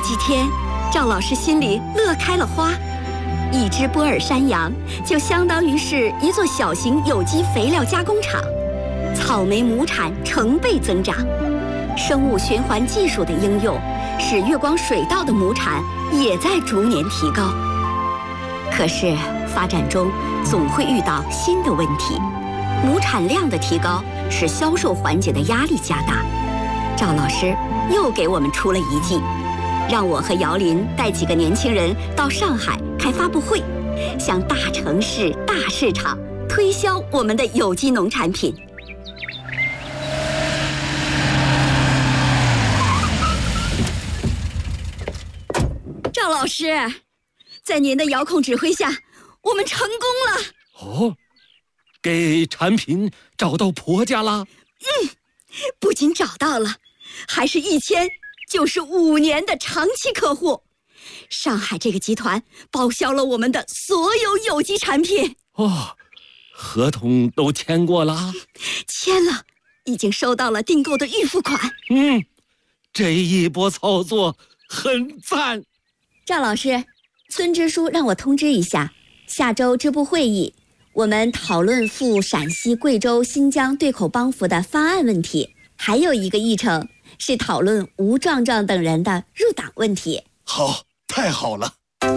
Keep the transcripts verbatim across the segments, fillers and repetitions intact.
几天，赵老师心里乐开了花。一只波尔山羊就相当于是一座小型有机肥料加工厂，草莓亩产成倍增长。生物循环技术的应用，使月光水稻的亩产也在逐年提高。可是发展中总会遇到新的问题，亩产量的提高使销售环节的压力加大。赵老师又给我们出了一计，让我和姚林带几个年轻人到上海开发布会，向大城市、大市场推销我们的有机农产品。赵老师，在您的遥控指挥下，我们成功了。 哦，给产品找到婆家啦？ 嗯，不仅找到了，还是一签就是五年的长期客户。上海这个集团报销了我们的所有有机产品。 哦，合同都签过了？ 签了，已经收到了订购的预付款。 嗯，这一波操作很赞。 赵老师，村支书让我通知一下，下周支部会议我们讨论赴陕西、贵州、新疆对口帮扶的方案问题，还有一个议程是讨论吴壮壮等人的入党问题。 好，太好了。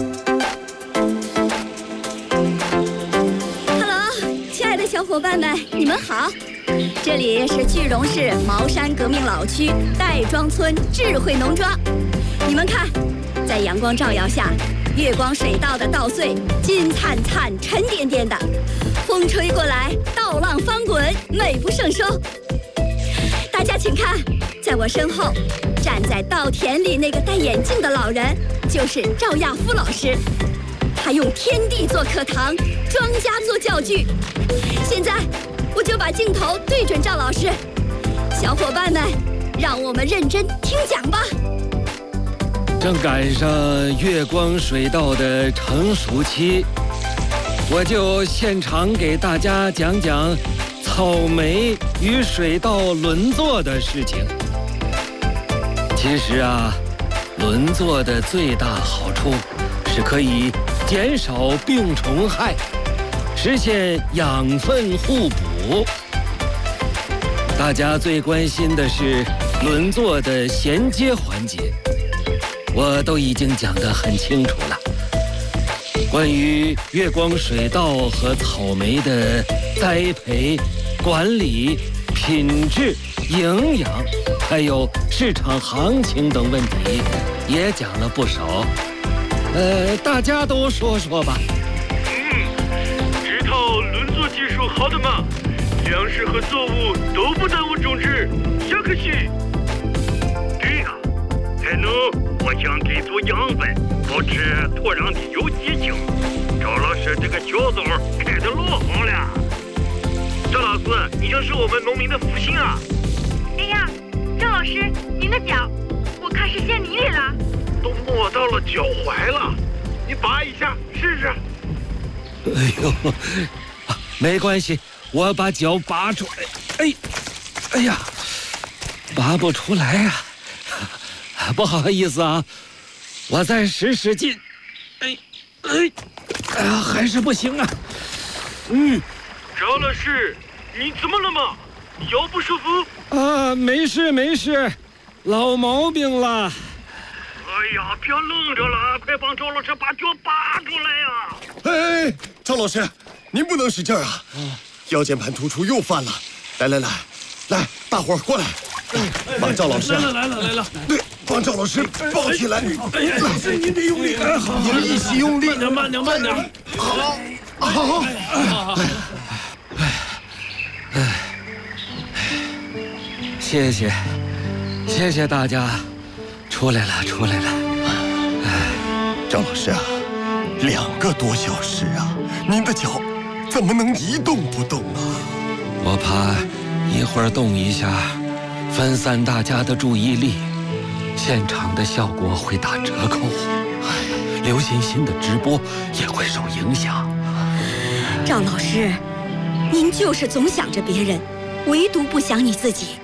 Hello， 亲爱的小伙伴们，你们好，这里是句容市茅山革命老区戴庄村智慧农庄。你们看，在阳光照耀下，月光水稻的稻穗金灿灿、沉甸甸的，风吹过来，稻浪翻滚，美不胜收。大家请看，在我身后，站在稻田里那个戴眼镜的老人，就是赵亚夫老师。他用天地做课堂，庄稼做教具。现在，我就把镜头对准赵老师，小伙伴们，让我们认真听讲吧。 正赶上月光水稻的成熟期，我就现场给大家讲讲草莓与水稻轮作的事情。其实啊，轮作的最大好处是可以减少病虫害，实现养分互补。大家最关心的是轮作的衔接环节，我都已经讲得很清楚了。关于月光水稻和草莓的栽培、管理、品质、营养，还有市场行情等问题，也讲了不少。呃，大家都说说吧。 嗯，这套轮作技术好的嘛，粮食和作物都不耽误种植，下可惜。对呀、啊，还能互相给足养分，保持土壤的有机性。赵老师这个小灶开得老好了。赵老师，你就是我们农民的福星啊！ 哎呀，赵老师，您的脚，我看是陷泥里了。 都摸到了脚踝了，你拔一下试试。 哎呦，没关系，我把脚拔出来。哎，哎呀，拔不出来呀、啊，不好意思啊，我再使使劲。哎，哎，哎呀，还是不行啊。嗯， 赵老师，你怎么了吗？腰不舒服？ 啊，没事没事，老毛病了。 哎呀，别愣着了，快帮赵老师把脚拔出来呀！ 哎哎，赵老师，您不能使劲啊！腰间盘突出又犯了。来来来，来，大伙儿过来，来帮赵老师。 来了来了来了。 对，帮赵老师抱起来。 哎呀，老师您得用力。哎，好， 你们一起用力。 慢点慢点慢点。 好，好。 哎哎哎，谢谢，谢谢大家。出来了，出来了！ 哎，赵老师啊，两个多小时啊，您的脚怎么能一动不动啊？ 我怕一会儿动一下，分散大家的注意力，现场的效果会打折扣，哎，刘欣欣的直播也会受影响。 赵老师，您就是总想着别人，唯独不想你自己。